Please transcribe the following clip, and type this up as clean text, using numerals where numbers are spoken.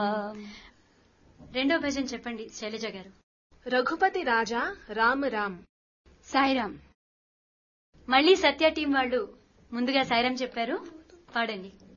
రెండో భజన చెప్పండి శైలజ గారు. రఘుపతి రాజా రామ్ రామ్. సాయిరామ్. మళ్ళీ సత్య టీం వాళ్ళు ముందుగా సాయిరామ్ చెప్పారు, పాడండి.